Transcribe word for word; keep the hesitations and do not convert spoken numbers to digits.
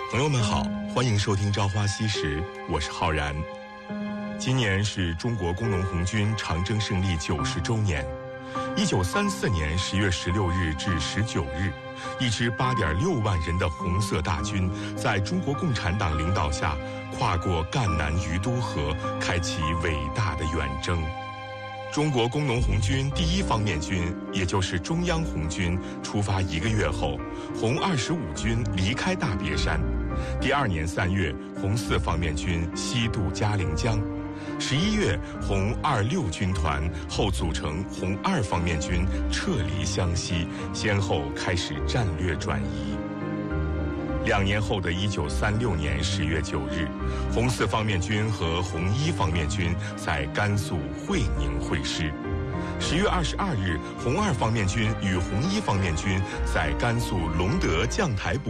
朋友们好，欢迎收听《朝花夕拾》，我是浩然。今年是中国工农红军长征胜利九十周年。一九三四年十月十六日至十九日，一支八点六万人的红色大军，在中国共产党领导下，跨过赣南于都河，开启伟大的远征。中国工农红军第一方面军，也就是中央红军，出发一个月后，红二十五军离开大别山。第二年三月，红四方面军西渡嘉陵江。十一月，红二六军团后组成红二方面军撤离湘西，先后开始战略转移。两年后的一九三六年十月九日，红四方面军和红一方面军在甘肃会宁会师。十月二十二日，红二方面军与红一方面军在甘肃隆德将台堡